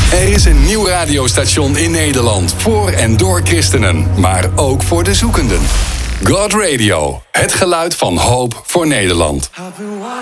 Er is een nieuw radiostation in Nederland. Voor en door christenen. Maar ook voor de zoekenden. God Radio. Het geluid van hoop voor Nederland.